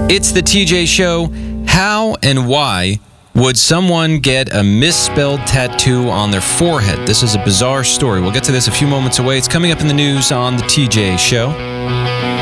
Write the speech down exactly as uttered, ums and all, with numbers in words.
It's the T J Show. How and why would someone get a misspelled tattoo on their forehead? This is a bizarre story. We'll get to this a few moments away. It's coming up in the news on the T J Show.